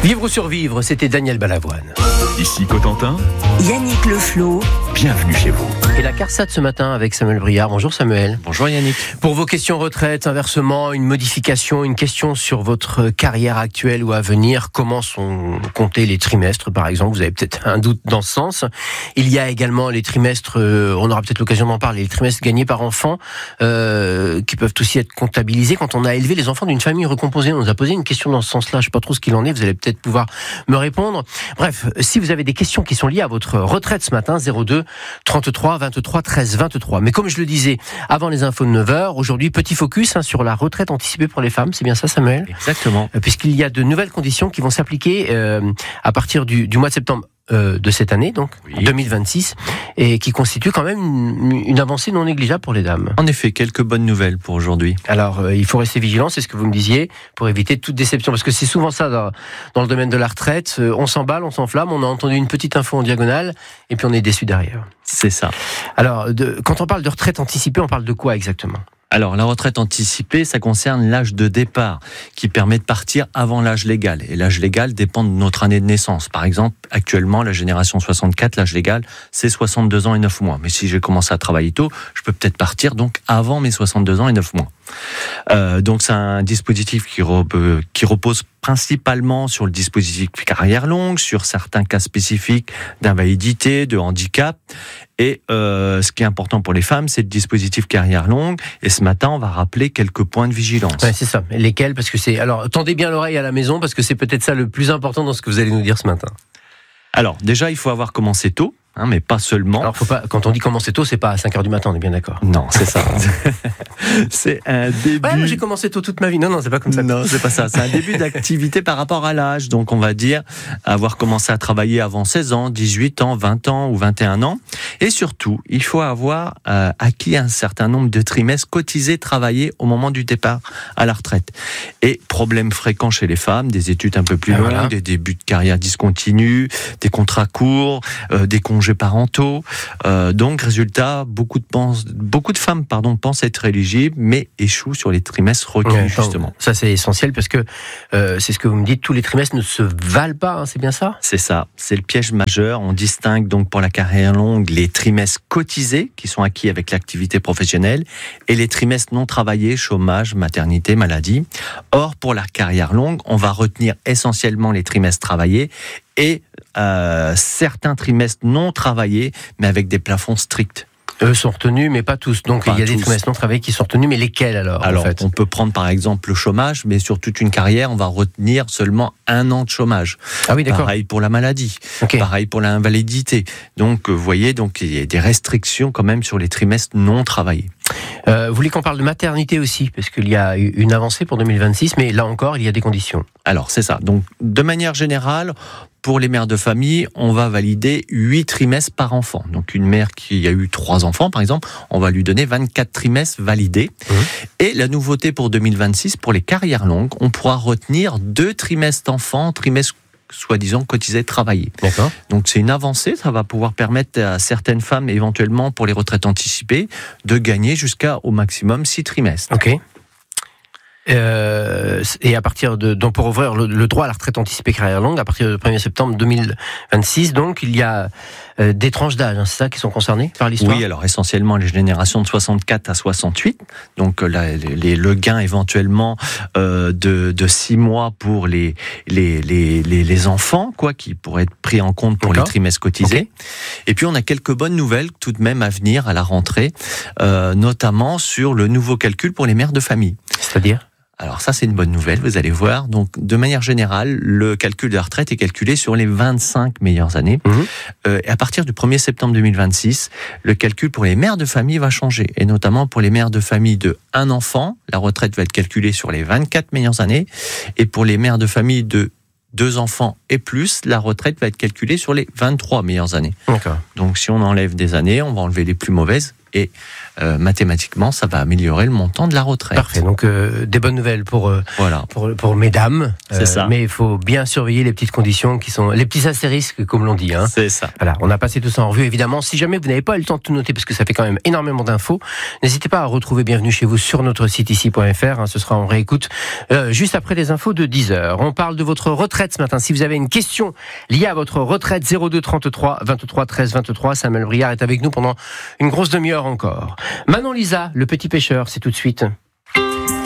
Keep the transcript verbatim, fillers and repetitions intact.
Vivre ou survivre, c'était Daniel Balavoine. Ici Cotentin, Yannick Leflot, bienvenue chez vous. Et la CARSAT ce matin avec Samuel Briard. Bonjour Samuel. Bonjour Yannick. Pour vos questions retraite, inversement, une modification, une question sur votre carrière actuelle ou à venir, comment sont comptés les trimestres par exemple, vous avez peut-être un doute dans ce sens. Il y a également les trimestres, euh, on aura peut-être l'occasion d'en parler, les trimestres gagnés par enfant euh, qui peuvent aussi être comptabilisés quand on a élevé les enfants d'une famille recomposée. On nous a posé une question dans ce sens-là, je ne sais pas trop ce qu'il en est, vous allez peut-être pouvoir me répondre. Bref, si vous avez des questions qui sont liées à votre retraite ce matin, zéro deux trente-trois vingt-trois treize vingt-trois. Mais comme je le disais avant les infos de neuf heures, aujourd'hui petit focus hein, sur la retraite anticipée pour les femmes, c'est bien ça Samuel ? Exactement. Euh, puisqu'il y a de nouvelles conditions qui vont s'appliquer euh, à partir du, du mois de septembre euh, de cette année, donc oui. deux mille vingt-six, et qui constituent quand même une, une avancée non négligeable pour les dames. En effet, quelques bonnes nouvelles pour aujourd'hui. Alors, euh, il faut rester vigilant, c'est ce que vous me disiez, pour éviter toute déception, parce que c'est souvent ça dans, dans le domaine de la retraite, euh, on s'emballe, on s'enflamme, on a entendu une petite info en diagonale, et puis on est déçu derrière. C'est ça. Alors, de, quand on parle de retraite anticipée, on parle de quoi exactement ? Alors, la retraite anticipée, ça concerne l'âge de départ, qui permet de partir avant l'âge légal. Et l'âge légal dépend de notre année de naissance. Par exemple, actuellement, la génération soixante-quatre, l'âge légal, c'est soixante-deux ans et neuf mois. Mais si j'ai commencé à travailler tôt, je peux peut-être partir donc avant mes soixante-deux ans et neuf mois. Euh, donc c'est un dispositif qui, re, qui repose principalement sur le dispositif carrière longue, sur certains cas spécifiques d'invalidité, de handicap. Et euh, ce qui est important pour les femmes, c'est le dispositif carrière longue. Et ce matin, on va rappeler quelques points de vigilance. Ouais, c'est ça. Lesquels ? Parce que c'est. Alors, tendez bien l'oreille à la maison, parce que c'est peut-être ça le plus important dans ce que vous allez nous dire ce matin. Alors, déjà, il faut avoir commencé tôt. Hein, mais pas seulement. Alors, faut pas, quand on dit commencer tôt, c'est pas à cinq heures du matin, on est bien d'accord. Non, c'est ça. C'est un début. Ouais, moi, j'ai commencé tôt toute ma vie. Non, non, c'est pas comme ça. Non, c'est pas ça. C'est un début d'activité par rapport à l'âge. Donc, on va dire avoir commencé à travailler avant seize ans, dix-huit ans, vingt ans ou vingt et un ans. Et surtout, il faut avoir euh, acquis un certain nombre de trimestres cotisés, travaillés au moment du départ à la retraite. Et problème fréquent chez les femmes, des études un peu plus longues, voilà. Des débuts de carrière discontinus, des contrats courts, euh, des congés parentaux. Euh, donc, résultat, beaucoup de, pense, beaucoup de femmes pardon, pensent être éligibles, mais échouent sur les trimestres requis, ouais, justement. Ça, c'est essentiel parce que euh, c'est ce que vous me dites, tous les trimestres ne se valent pas, hein, c'est bien ça ? C'est ça, c'est le piège majeur. On distingue donc pour la carrière longue les trimestres cotisés, qui sont acquis avec l'activité professionnelle, et les trimestres non travaillés, chômage, maternité, maladie. Or, pour la carrière longue, on va retenir essentiellement les trimestres travaillés et euh, certains trimestres non travaillés, mais avec des plafonds stricts. Eux sont retenus, mais pas tous. Donc pas il y a tous. Des trimestres non travaillés qui sont retenus, mais lesquels alors Alors, en fait on peut prendre par exemple le chômage, mais sur toute une carrière, on va retenir seulement un an de chômage. Ah oui, d'accord. Pareil pour la maladie, okay. Pareil pour l'invalidité. Donc, vous voyez, donc il y a des restrictions quand même sur les trimestres non travaillés. Euh, vous voulez qu'on parle de maternité aussi, parce qu'il y a une avancée pour deux mille vingt-six, mais là encore, il y a des conditions. Alors, c'est ça. Donc, de manière générale, pour les mères de famille, on va valider huit trimestres par enfant. Donc, une mère qui a eu trois enfants, par exemple, on va lui donner vingt-quatre trimestres validés. Mmh. Et la nouveauté pour deux mille vingt-six, pour les carrières longues, on pourra retenir deux trimestres enfants, trimestres soi-disant cotisés, travaillés. D'accord. Donc c'est une avancée, ça va pouvoir permettre à certaines femmes, éventuellement pour les retraites anticipées, de gagner jusqu'à au maximum six trimestres. Ok. Euh, et à partir de donc pour ouvrir le, le droit à la retraite anticipée carrière longue, à partir du premier septembre deux mille vingt-six, donc il y a euh, des tranches d'âge, hein, c'est ça qui sont concernées par l'histoire. Oui, alors essentiellement les générations de soixante-quatre à soixante-huit, donc là, les, le gain éventuellement euh, de, de six mois pour les les, les les les enfants, quoi, qui pourraient être pris en compte pour D'accord. les trimestres cotisés. Okay. Et puis on a quelques bonnes nouvelles tout de même à venir à la rentrée, euh, notamment sur le nouveau calcul pour les mères de famille. C'est-à-dire ? Alors ça, c'est une bonne nouvelle, vous allez voir. Donc, de manière générale, le calcul de la retraite est calculé sur les vingt-cinq meilleures années. Mmh. Euh, et à partir du premier septembre deux mille vingt-six, le calcul pour les mères de famille va changer. Et notamment pour les mères de famille de un enfant, la retraite va être calculée sur les vingt-quatre meilleures années. Et pour les mères de famille de deux enfants et plus, la retraite va être calculée sur les vingt-trois meilleures années. D'accord. Donc, si on enlève des années, on va enlever les plus mauvaises et euh, mathématiquement, ça va améliorer le montant de la retraite. Parfait, donc euh, des bonnes nouvelles pour, euh, voilà. pour, pour mesdames, C'est ça. mais il faut bien surveiller les petites conditions qui sont, les petits astérisques comme l'on dit. Hein. C'est ça. Voilà, on a passé tout ça en revue évidemment. Si jamais vous n'avez pas eu le temps de tout noter, parce que ça fait quand même énormément d'infos, n'hésitez pas à retrouver Bienvenue chez vous sur notre site ici point f r, hein, ce sera en réécoute euh, juste après les infos de dix heures. On parle de votre retraite ce matin. Si vous avez une question liée à votre retraite, zéro deux trente-trois vingt-trois treize vingt-trois, Samuel Briard est avec nous pendant une grosse demi-heure encore. Manon Lisa, le petit pêcheur, c'est tout de suite.